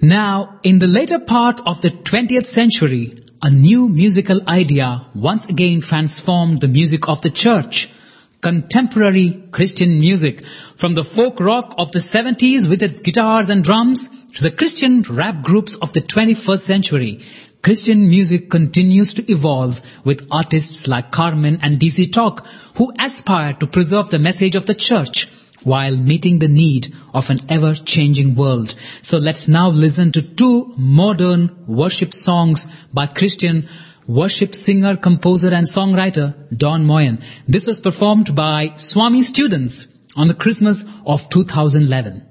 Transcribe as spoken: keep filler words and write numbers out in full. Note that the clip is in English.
Now, in the later part of the twentieth century, a new musical idea once again transformed the music of the church. Contemporary Christian music, from the folk rock of the seventies with its guitars and drums to the Christian rap groups of the twenty-first century, Christian music continues to evolve with artists like Carmen and D C Talk, who aspire to preserve the message of the church while meeting the need of an ever-changing world. So let's now listen to two modern worship songs by Christian worship singer, composer and songwriter Don Moen. This was performed by Swami students on the Christmas of two thousand eleven.